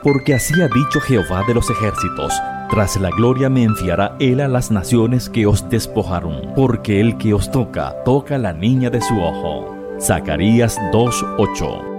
Porque así ha dicho Jehová de los ejércitos: tras la gloria me enviará él a las naciones que os despojaron, porque el que os toca, toca la niña de su ojo. Zacarías 2:8.